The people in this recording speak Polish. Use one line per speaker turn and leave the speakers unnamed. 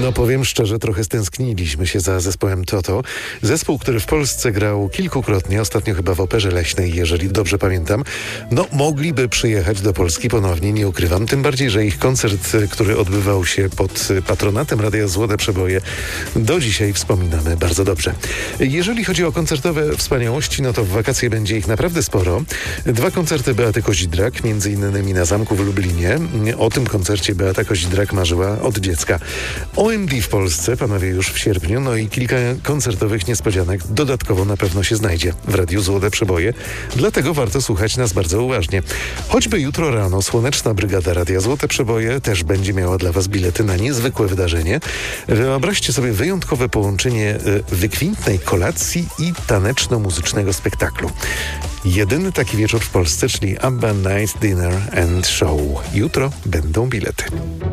No powiem szczerze, trochę stęskniliśmy się za zespołem Toto. Zespół, który w Polsce grał kilkukrotnie, ostatnio chyba w Operze Leśnej, jeżeli dobrze pamiętam. No mogliby przyjechać do Polski ponownie, nie ukrywam. Tym bardziej, że ich koncert, który odbywał się pod patronatem Radia Złote Przeboje, do dzisiaj wspominamy bardzo dobrze. Jeżeli chodzi o koncertowe wspaniałości, no to w wakacje będzie ich naprawdę sporo. 2 koncerty Beaty Kozidrak, między innymi na Zamku w Lublinie. O tym koncercie Beata Kozidrak marzyła od dziecka. OMD w Polsce, panowie, już w sierpniu, no i kilka koncertowych niespodzianek dodatkowo na pewno się znajdzie w Radiu Złote Przeboje, dlatego warto słuchać nas bardzo uważnie. Choćby jutro rano Słoneczna Brygada Radia Złote Przeboje też będzie miała dla was bilety na niezwykłe wydarzenie. Wyobraźcie sobie wyjątkowe połączenie wykwintnej kolacji i taneczno-muzycznego spektaklu. Jedyny taki wieczór w Polsce, czyli ABBA Night Dinner and Show. Jutro będą bilety.